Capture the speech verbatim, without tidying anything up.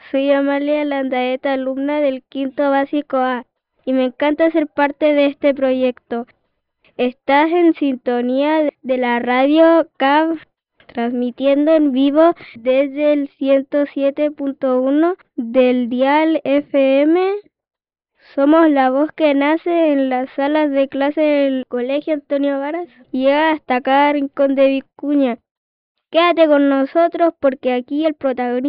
Soy Amalia Landaeta, alumna del quinto básico A, y me encanta ser parte de este proyecto. Estás en sintonía de la radio C A V, transmitiendo en vivo desde el ciento siete punto uno del dial F M. Somos la voz que nace en las salas de clase del Colegio Antonio Varas y llega hasta cada rincón de Vicuña. Quédate con nosotros porque aquí el protagonista